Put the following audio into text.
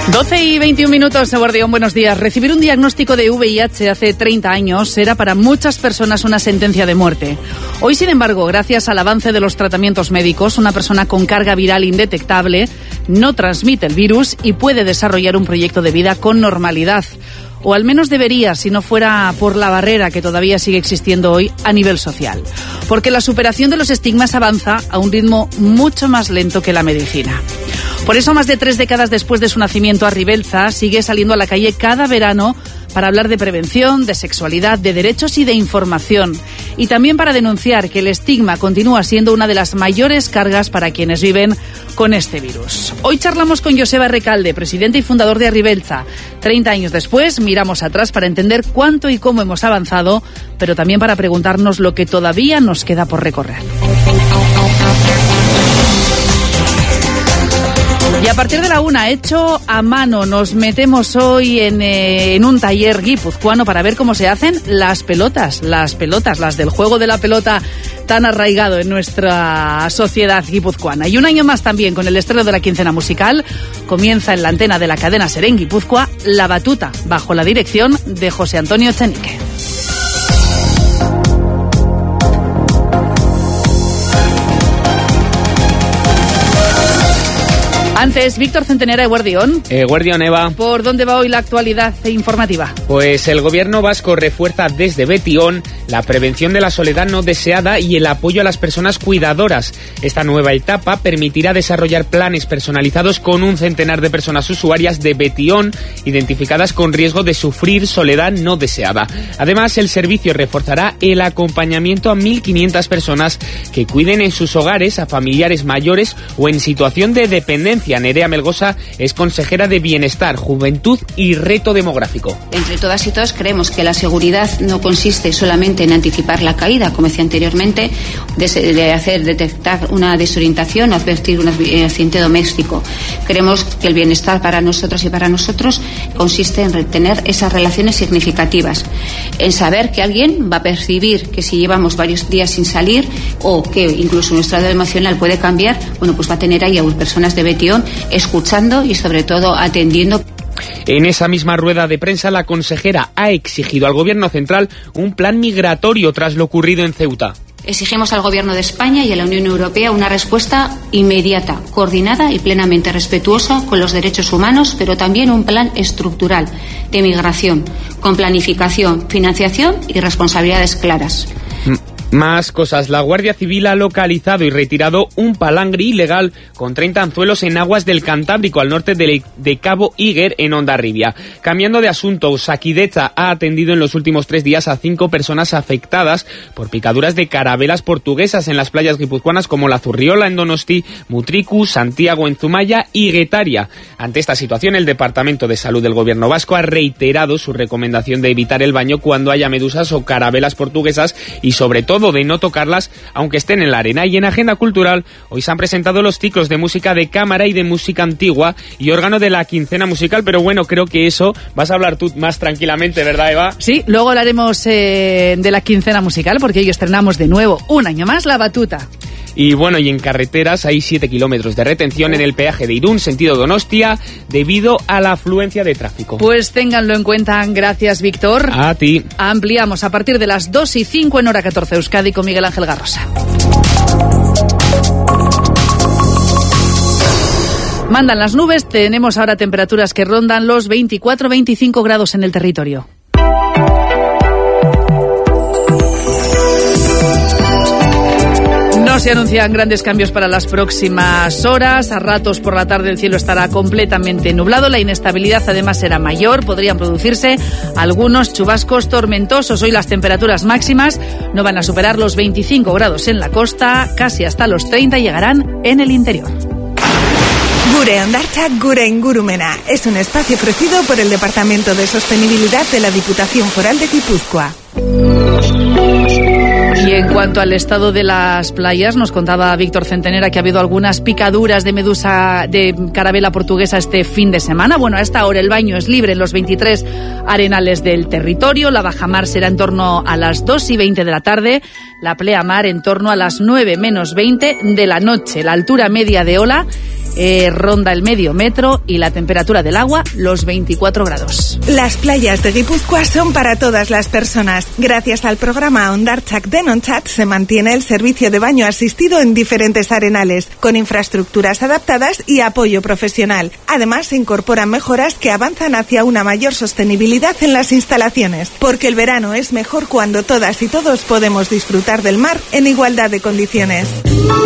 12:21, Eguardión, buenos días. Recibir un diagnóstico de VIH hace 30 años era para muchas personas una sentencia de muerte. Hoy, sin embargo, gracias al avance de los tratamientos médicos, una persona con carga viral indetectable no transmite el virus y puede desarrollar un proyecto de vida con normalidad. O al menos debería, si no fuera por la barrera que todavía sigue existiendo hoy a nivel social. Porque la superación de los estigmas avanza a un ritmo mucho más lento que la medicina. Por eso, más de 3 décadas después de su nacimiento, Arribelza sigue saliendo a la calle cada verano para hablar de prevención, de sexualidad, de derechos y de información. Y también para denunciar que el estigma continúa siendo una de las mayores cargas para quienes viven con este virus. Hoy charlamos con Joseba Recalde, presidente y fundador de Arribelza. 30 años después, miramos atrás para entender cuánto y cómo hemos avanzado, pero también para preguntarnos lo que todavía nos queda por recorrer. Y a partir de la 1, hecho a mano, nos metemos hoy en un taller guipuzcoano para ver cómo se hacen las pelotas, las del juego de la pelota tan arraigado en nuestra sociedad guipuzcoana. Y un año más también, con el estreno de la quincena musical, comienza en la antena de la cadena SER en Guipúzcoa, La Batuta, bajo la dirección de José Antonio Echenique. Antes, Víctor Centenera, Eguardión. Eguardión, Eva. ¿Por dónde va hoy la actualidad informativa? Pues el gobierno vasco refuerza desde Betión la prevención de la soledad no deseada y el apoyo a las personas cuidadoras. Esta nueva etapa permitirá desarrollar planes personalizados con un centenar de personas usuarias de Betión identificadas con riesgo de sufrir soledad no deseada. Además, el servicio reforzará el acompañamiento a 1.500 personas que cuiden en sus hogares a familiares mayores o en situación de dependencia. Nerea Melgosa es consejera de Bienestar, Juventud y Reto Demográfico. Entre todas y todos creemos que la seguridad no consiste solamente en anticipar la caída, como decía anteriormente, de hacer detectar una desorientación o advertir un accidente doméstico. Creemos que el bienestar para nosotros y para nosotros consiste en tener esas relaciones significativas, en saber que alguien va a percibir que si llevamos varios días sin salir o que incluso nuestro estado emocional puede cambiar, bueno, pues va a tener ahí a personas de Betión escuchando y sobre todo atendiendo. En esa misma rueda de prensa, la consejera ha exigido al Gobierno central un plan migratorio tras lo ocurrido en Ceuta. Exigimos al Gobierno de España y a la Unión Europea una respuesta inmediata, coordinada y plenamente respetuosa con los derechos humanos, pero también un plan estructural de migración, con planificación, financiación y responsabilidades claras. Más cosas. La Guardia Civil ha localizado y retirado un palangre ilegal con 30 anzuelos en aguas del Cantábrico, al norte de Cabo Iguer, en Hondarribia. Cambiando de asunto, Osakidetza ha atendido en los últimos 3 días a 5 personas afectadas por picaduras de carabelas portuguesas en las playas guipuzcoanas como La Zurriola en Donosti, Mutriku, Santiago en Zumaya y Guetaria. Ante esta situación, el Departamento de Salud del Gobierno vasco ha reiterado su recomendación de evitar el baño cuando haya medusas o carabelas portuguesas y, sobre todo, de no tocarlas aunque estén en la arena. Y en agenda cultural, hoy se han presentado los ciclos de música de cámara y de música antigua y órgano de la quincena musical, pero bueno, creo que eso vas a hablar tú más tranquilamente, ¿verdad, Eva? Sí, luego hablaremos de la quincena musical porque hoy estrenamos de nuevo un año más La Batuta. Y bueno, y en carreteras hay 7 kilómetros de retención en el peaje de Irún, sentido Donostia, debido a la afluencia de tráfico. Pues ténganlo en cuenta. Gracias, Víctor. A ti. Ampliamos a partir de las 2:05 en hora 14 Euskadi con Miguel Ángel Garrosa. Mandan las nubes, tenemos ahora temperaturas que rondan los 24-25 grados en el territorio. No se anuncian grandes cambios para las próximas horas. A ratos por la tarde el cielo estará completamente nublado. La inestabilidad además será mayor. Podrían producirse algunos chubascos tormentosos. Hoy las temperaturas máximas no van a superar los 25 grados en la costa. Casi hasta los 30 llegarán en el interior. Gure Hondartza, Gure Ingurumena. Es un espacio ofrecido por el Departamento de Sostenibilidad de la Diputación Foral de Guipúzcoa. Y en cuanto al estado de las playas, nos contaba Víctor Centenera que ha habido algunas picaduras de medusa de carabela portuguesa este fin de semana. Bueno, a esta hora el baño es libre en los 23 arenales del territorio. La bajamar será en torno a las 2:20 de la tarde. la pleamar en torno a las 9 menos 20 de la noche. La altura media de ola ronda el medio metro y la temperatura del agua los 24 grados. Las playas de Guipúzcoa son para todas las personas. Gracias al programa Hondartzak Denontzat se mantiene el servicio de baño asistido en diferentes arenales, con infraestructuras adaptadas y apoyo profesional. Además, se incorporan mejoras que avanzan hacia una mayor sostenibilidad en las instalaciones, porque el verano es mejor cuando todas y todos podemos disfrutar del mar en igualdad de condiciones.